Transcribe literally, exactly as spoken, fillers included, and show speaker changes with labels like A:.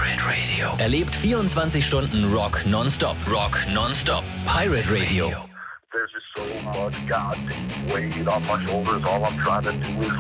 A: Pirate Radio. Erlebt vierundzwanzig Stunden Rock nonstop. Rock nonstop. Pirate Radio.
B: There's just so much goddamn weight on my shoulders. All I'm trying to do is